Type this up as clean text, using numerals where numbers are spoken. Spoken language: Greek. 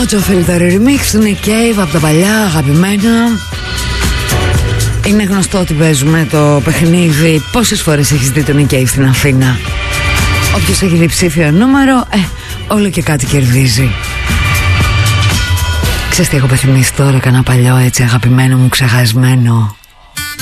Filter Remix του Nick Cave από τα παλιά αγαπημένα. Είναι γνωστό ότι παίζουμε το παιχνίδι πόσες φορές έχεις δει τον Nick Cave στην Αθήνα. Όποιος έχει διψήφιο νούμερο, όλο και κάτι κερδίζει. Ξέρεις τι έχω πεθυμίσει τώρα, κανένα παλιό έτσι αγαπημένο μου ξεχασμένο.